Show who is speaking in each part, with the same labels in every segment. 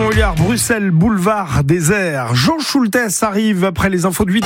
Speaker 1: Montbéliard, Bruxelles, boulevard désert. Jean Schultes arrive après les infos de 8h.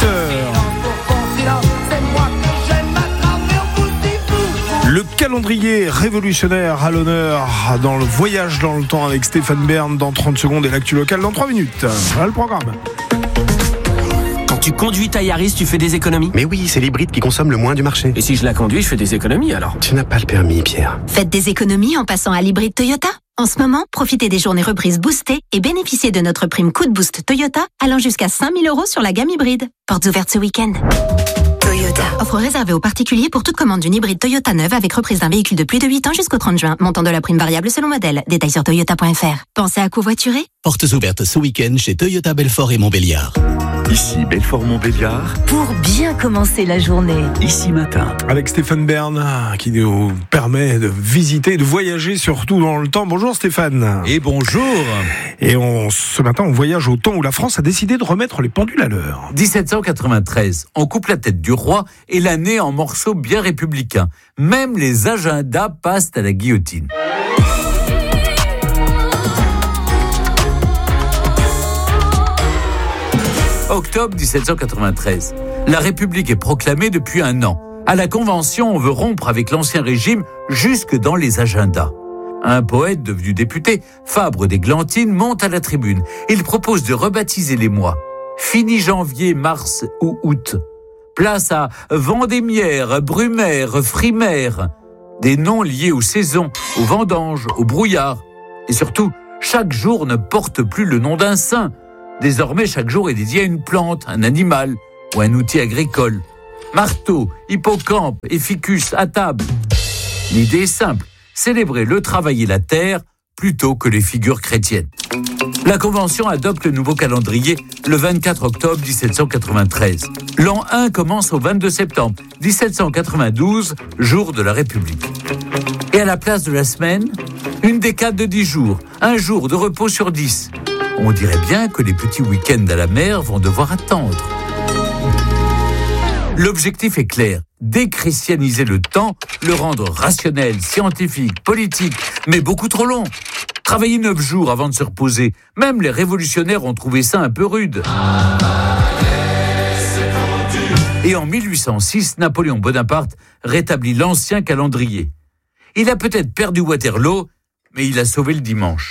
Speaker 1: Le calendrier révolutionnaire à l'honneur dans le voyage dans le temps avec Stéphane Bern dans 30 secondes et l'actu local dans 3 minutes. Voilà le programme.
Speaker 2: Quand tu conduis ta Yaris, tu fais des économies ?
Speaker 3: Mais oui, c'est l'hybride qui consomme le moins du marché.
Speaker 2: Et si je la conduis, je fais des économies alors ?
Speaker 3: Tu n'as pas le permis, Pierre.
Speaker 4: Faites des économies en passant à l'hybride Toyota. En ce moment, profitez des journées reprises boostées et bénéficiez de notre prime Coup de Boost Toyota allant jusqu'à 5 000 € sur la gamme hybride. Portes ouvertes ce week-end. Toyota. Offre réservée aux particuliers pour toute commande d'une hybride Toyota neuve avec reprise d'un véhicule de plus de 8 ans jusqu'au 30 juin. Montant de la prime variable selon modèle. Détails sur toyota.fr. Pensez à covoiturer ?
Speaker 5: Portes ouvertes ce week-end chez Toyota Belfort et Montbéliard.
Speaker 6: Ici Belfort-Montbéliard.
Speaker 7: Pour bien commencer la journée.
Speaker 6: Ici Matin.
Speaker 1: Avec Stéphane Bern qui nous permet de visiter, de voyager surtout dans le temps. Bonjour Stéphane.
Speaker 8: Et bonjour.
Speaker 1: Et ce matin, on voyage au temps où la France a décidé de remettre les pendules à l'heure.
Speaker 8: 1793, on coupe la tête du roi et l'année en morceaux bien républicains. Même les agendas passent à la guillotine. Octobre 1793. La République est proclamée depuis un an. À la Convention, on veut rompre avec l'Ancien Régime jusque dans les agendas. Un poète devenu député, Fabre d'Églantine, monte à la tribune. Il propose de rebaptiser les mois. Fini janvier, mars ou août. Place à Vendémiaire, Brumaire, Frimaire. Des noms liés aux saisons, aux vendanges, au brouillard. Et surtout, chaque jour ne porte plus le nom d'un saint. Désormais, chaque jour est dédié à une plante, un animal ou un outil agricole. Marteau, hippocampe et ficus à table. L'idée est simple, célébrer le travail et la terre plutôt que les figures chrétiennes. La Convention adopte le nouveau calendrier le 24 octobre 1793. L'an 1 commence au 22 septembre 1792, jour de la République. Et à la place de la semaine, une décade de 10 jours, un jour de repos sur 10. On dirait bien que les petits week-ends à la mer vont devoir attendre. L'objectif est clair, déchristianiser le temps, le rendre rationnel, scientifique, politique, mais beaucoup trop long. Travailler 9 jours avant de se reposer, même les révolutionnaires ont trouvé ça un peu rude. Et en 1806, Napoléon Bonaparte rétablit l'ancien calendrier. Il a peut-être perdu Waterloo, mais il a sauvé le dimanche.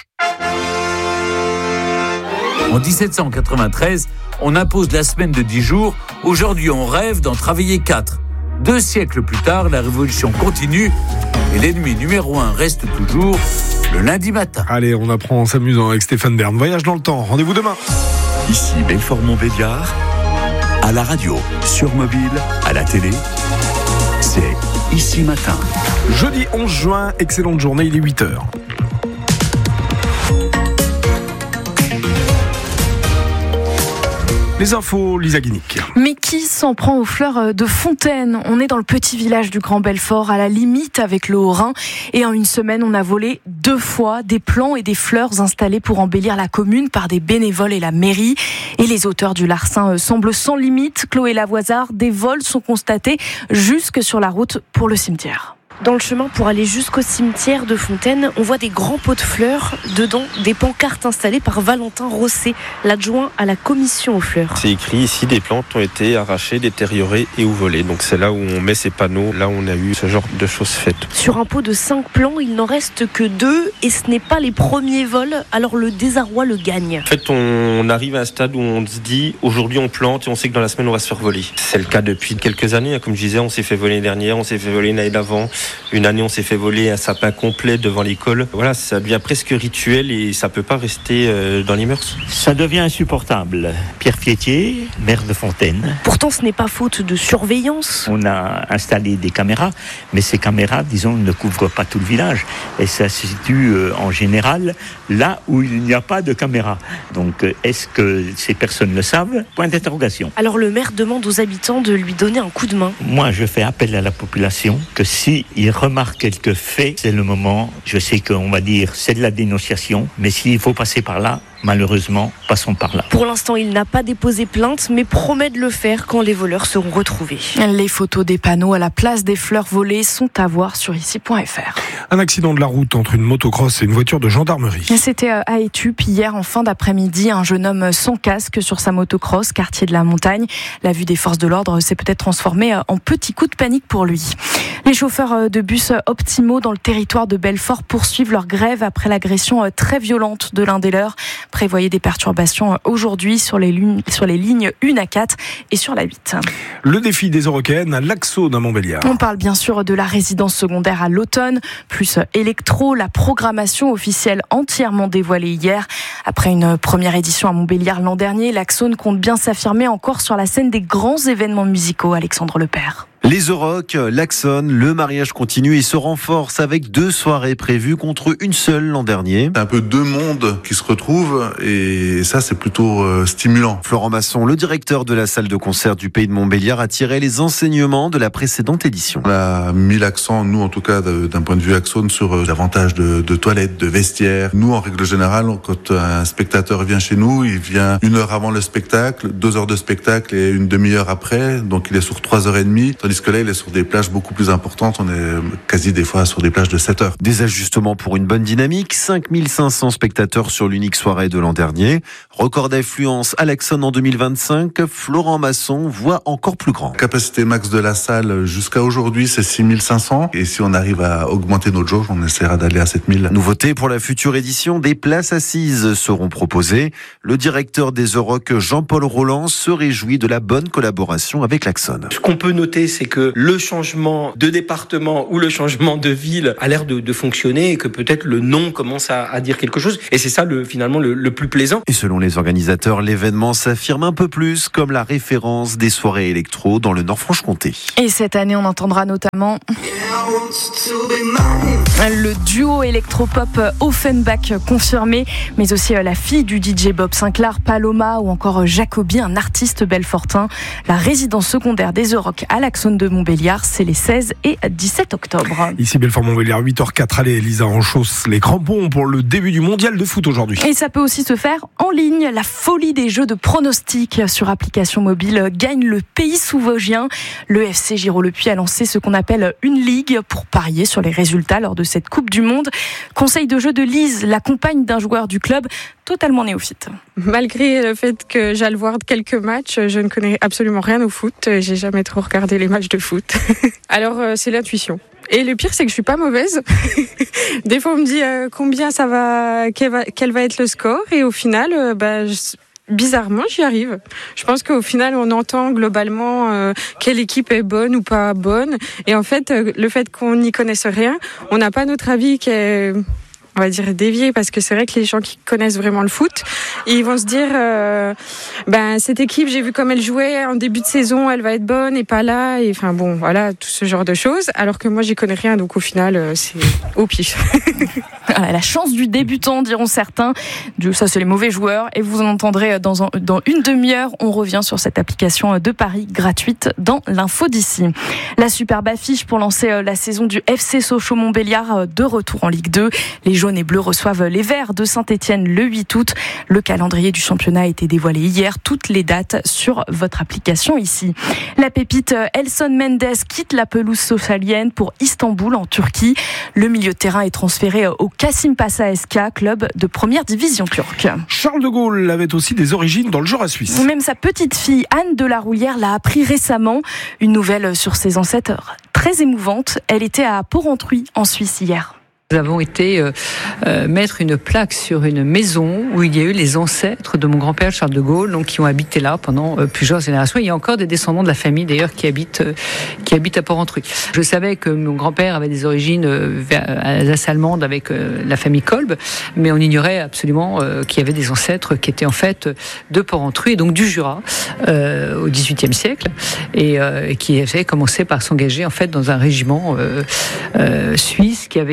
Speaker 8: En 1793, on impose la semaine de 10 jours. Aujourd'hui, on rêve d'en travailler 4. 2 siècles plus tard, la révolution continue et l'ennemi numéro 1 reste toujours le lundi matin.
Speaker 1: Allez, on apprend en s'amusant avec Stéphane Bern. Voyage dans le temps. Rendez-vous demain.
Speaker 6: Ici Belfort-Montbéliard. À la radio, sur mobile, à la télé. C'est Ici Matin.
Speaker 1: Jeudi 11 juin, excellente journée, il est 8h. Les infos, Lisa Guinic.
Speaker 9: Mais qui s'en prend aux fleurs de Fontaine ? On est dans le petit village du Grand Belfort, à la limite avec le Haut-Rhin. Et en une semaine, on a volé 2 fois des plants et des fleurs installés pour embellir la commune par des bénévoles et la mairie. Et les auteurs du larcin semblent sans limite. Chloé Lavoisard, des vols sont constatés jusque sur la route pour le cimetière. Dans le chemin pour aller jusqu'au cimetière de Fontaine, on voit des grands pots de fleurs. Dedans, des pancartes installées par Valentin Rosset, l'adjoint à la commission aux fleurs.
Speaker 10: C'est écrit ici, des plantes ont été arrachées, détériorées et ou volées. Donc c'est là où on met ces panneaux, là où on a eu ce genre de choses faites.
Speaker 9: Sur un pot de 5 plants, il n'en reste que 2 et ce n'est pas les premiers vols, alors le désarroi le gagne.
Speaker 10: En fait, on arrive à un stade où on se dit, aujourd'hui on plante et on sait que dans la semaine on va se faire voler. C'est le cas depuis quelques années. Comme je disais, on s'est fait voler l'année dernière, on s'est fait voler l'année d'avant. Une année, on s'est fait voler un sapin complet devant l'école. Voilà, ça devient presque rituel et ça peut pas rester dans les mœurs.
Speaker 11: Ça devient insupportable. Pierre Piétier, maire de Fontaine.
Speaker 9: Pourtant, ce n'est pas faute de surveillance.
Speaker 11: On a installé des caméras, mais ces caméras, disons, ne couvrent pas tout le village. Et ça se situe en général là où il n'y a pas de caméra. Donc, est-ce que ces personnes le savent ? Point d'interrogation.
Speaker 9: Alors, le maire demande aux habitants de lui donner un coup de main.
Speaker 11: Moi, je fais appel à la population que si il remarque quelques faits, c'est le moment. Je sais qu'on va dire c'est de la dénonciation, mais s'il faut passer par là, malheureusement, passons par là.
Speaker 12: Pour l'instant, il n'a pas déposé plainte, mais promet de le faire quand les voleurs seront retrouvés.
Speaker 9: Les photos des panneaux à la place des fleurs volées sont à voir sur ici.fr.
Speaker 1: Un accident de la route entre une motocross et une voiture de gendarmerie.
Speaker 9: C'était à Étup hier en fin d'après-midi. Un jeune homme sans casque sur sa motocross, quartier de la Montagne. La vue des forces de l'ordre s'est peut-être transformée en petit coup de panique pour lui. Les chauffeurs de bus Optimo dans le territoire de Belfort poursuivent leur grève après l'agression très violente de l'un des leurs. Prévoyez des perturbations aujourd'hui sur les lignes 1 à 4 et sur la 8.
Speaker 1: Le défi des Eurocaines à l'Axone à Montbéliard.
Speaker 9: On parle bien sûr de la résidence secondaire à l'automne, plus électro, la programmation officielle entièrement dévoilée hier. Après une première édition à Montbéliard l'an dernier, l'Axone compte bien s'affirmer encore sur la scène des grands événements musicaux. Alexandre Lepère.
Speaker 13: Les Euroc, l'Axone, le mariage continue et se renforce avec 2 soirées prévues contre une seule l'an dernier.
Speaker 14: C'est un peu 2 mondes qui se retrouvent et ça c'est plutôt stimulant.
Speaker 13: Florent Masson, le directeur de la salle de concert du Pays de Montbéliard, a tiré les enseignements de la précédente édition.
Speaker 14: On a mis l'accent, nous en tout cas d'un point de vue Axone, sur davantage de toilettes, de vestiaires. Nous en règle générale, quand un spectateur vient chez nous, il vient 1 heure avant le spectacle, 2 heures de spectacle et une demi-heure après, donc il est sur 3h30, tandis que là il est sur des plages beaucoup plus importantes, on est quasi des fois sur des plages de 7 heures.
Speaker 13: Des ajustements pour une bonne dynamique, 5500 spectateurs sur l'unique soirée de l'an dernier. Record d'affluence à l'Axone en 2025, Florent Masson voit encore plus grand.
Speaker 14: Capacité max de la salle jusqu'à aujourd'hui c'est 6500 et si on arrive à augmenter notre jauge, on essaiera d'aller à 7000.
Speaker 13: Nouveauté pour la future édition, des places assises seront proposées. Le directeur des Euroc, Jean-Paul Roland, se réjouit de la bonne collaboration avec l'Axone.
Speaker 15: Ce qu'on peut noter, c'est que le changement de département ou le changement de ville a l'air de fonctionner et que peut-être le nom commence à dire quelque chose. Et c'est ça finalement le plus plaisant.
Speaker 13: Et selon les organisateurs, l'événement s'affirme un peu plus comme la référence des soirées électro dans le Nord-Franche-Comté.
Speaker 9: Et cette année, on entendra notamment le duo électropop Offenbach confirmé, mais aussi la fille du DJ Bob Sinclair, Paloma, ou encore Jacobi, un artiste belfortin. La résidence secondaire des Euroc à l'Axone de Montbéliard, c'est les 16 et 17 octobre.
Speaker 1: Ici Belfort-Montbéliard, 8h04. Allez Elisa, on chausse les crampons pour le début du mondial de foot aujourd'hui.
Speaker 9: Et ça peut aussi se faire en ligne. La folie des jeux de pronostics sur application mobile gagne le pays sous-vosgien. Le FC Giraud-le-Puy a lancé ce qu'on appelle une ligue pour parier sur les résultats lors de cette Coupe du Monde. Conseil de jeu de Lise, la compagne d'un joueur du club totalement néophyte.
Speaker 16: Malgré le fait que j'aille voir quelques matchs, je ne connais absolument rien au foot. J'ai jamais trop regardé les matchs de foot. Alors c'est l'intuition. Et le pire, c'est que je suis pas mauvaise. Des fois, on me dit combien ça va, quel va être le score, et au final, bizarrement, j'y arrive. Je pense qu'au final, on entend globalement quelle équipe est bonne ou pas bonne. Et en fait, le fait qu'on n'y connaisse rien, on n'a pas notre avis qui est, on va dire, dévié, parce que c'est vrai que les gens qui connaissent vraiment le foot, ils vont se dire cette équipe, j'ai vu comme elle jouait en début de saison, elle va être bonne et pas là, et enfin bon, voilà, tout ce genre de choses, alors que moi j'y connais rien, donc au final c'est au pif.
Speaker 9: La chance du débutant, diront certains. Ça, c'est les mauvais joueurs. Et vous en entendrez dans une demi-heure. On revient sur cette application de paris gratuite dans l'info d'ici. La superbe affiche pour lancer la saison du FC Sochaux-Montbéliard, de retour en Ligue 2. Les jaunes et bleus reçoivent les Verts de Saint-Étienne le 8 août. Le calendrier du championnat a été dévoilé hier. Toutes les dates sur votre application ici. La pépite Elson Mendes quitte la pelouse sochalienne pour Istanbul en Turquie. Le milieu de terrain est transféré au Kasimpasa SK, club de première division turque.
Speaker 1: Charles de Gaulle avait aussi des origines dans le Jura suisse.
Speaker 9: Même sa petite fille Anne de la Roulière l'a appris récemment. Une nouvelle sur ses ancêtres très émouvante. Elle était à Porrentruy en Suisse hier.
Speaker 17: Nous avons été mettre une plaque sur une maison où il y a eu les ancêtres de mon grand-père Charles de Gaulle, donc qui ont habité là pendant plusieurs générations. Il y a encore des descendants de la famille d'ailleurs qui habitent à Porrentruy. Je savais que mon grand-père avait des origines alsace-allemandes avec la famille Kolb, mais on ignorait absolument qu'il y avait des ancêtres qui étaient en fait de Porrentruy et donc du Jura au XVIIIe siècle et qui avaient commencé par s'engager en fait dans un régiment suisse qui avait été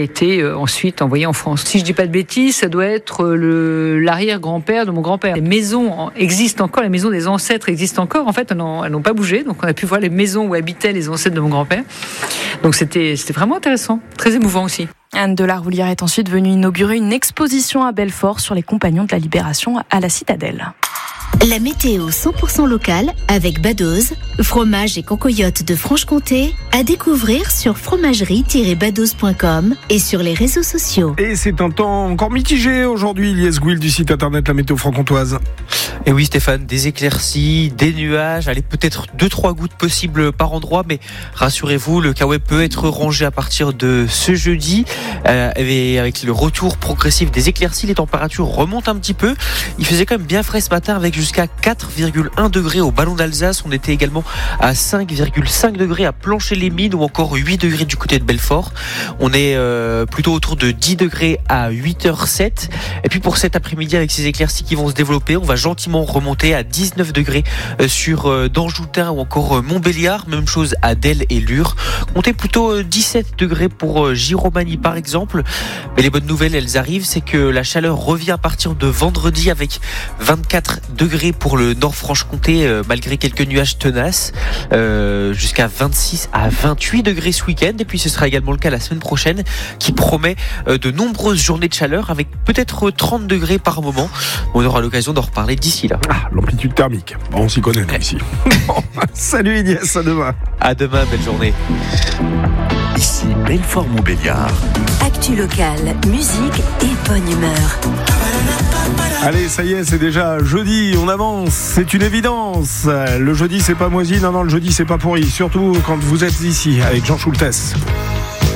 Speaker 17: été ensuite envoyés en France. Si je dis pas de bêtises, ça doit être l'arrière-grand-père de mon grand-père. Les maisons existent encore, les maisons des ancêtres existent encore. En fait, elles n'ont pas bougé, donc on a pu voir les maisons où habitaient les ancêtres de mon grand-père. Donc c'était vraiment intéressant, très émouvant aussi.
Speaker 9: Anne de la Roulière est ensuite venue inaugurer une exposition à Belfort sur les compagnons de la Libération à la Citadelle.
Speaker 4: La météo 100% locale avec Badoz, fromage et concoyote de Franche-Comté, à découvrir sur fromagerie-badoz.com et sur les réseaux sociaux.
Speaker 1: Et c'est un temps encore mitigé aujourd'hui, Lies Gouil du site internet La Météo franc-comtoise.
Speaker 18: Et oui Stéphane, des éclaircies, des nuages, allez peut-être 2-3 gouttes possibles par endroit, mais rassurez-vous, le Kawe peut être rangé à partir de ce jeudi. Et avec le retour progressif des éclaircies, les températures remontent un petit peu. Il faisait quand même bien frais ce matin avec jusqu'à 4,1 degrés au Ballon d'Alsace. On était également à 5,5 degrés à Plancher-les-Mines ou encore 8 degrés du côté de Belfort. On est plutôt autour de 10 degrés à 8h07. Et puis pour cet après-midi, avec ces éclaircies qui vont se développer, on va gentiment remonter à 19 degrés sur Danjoutin ou encore Montbéliard. Même chose à Delle et Lure. Comptez plutôt 17 degrés pour Giromagny par exemple. Mais les bonnes nouvelles, elles arrivent, c'est que la chaleur revient à partir de vendredi avec 24 degrés pour le Nord-Franche-Comté, malgré quelques nuages tenaces, jusqu'à 26 à 28 degrés ce week-end. Et puis ce sera également le cas la semaine prochaine, qui promet de nombreuses journées de chaleur avec peut-être 30 degrés par moment. On aura l'occasion d'en reparler d'ici là.
Speaker 1: L'amplitude thermique, on s'y connaît nous, ici. Salut Ignace, à demain.
Speaker 18: À demain, belle journée.
Speaker 6: Ici Belfort-Montbéliard.
Speaker 7: Actu locale, musique et bonne humeur.
Speaker 1: Allez, ça y est, c'est déjà jeudi, on avance, c'est une évidence. Le jeudi, c'est pas moisi, non, le jeudi, c'est pas pourri. Surtout quand vous êtes ici avec Jean Schultes.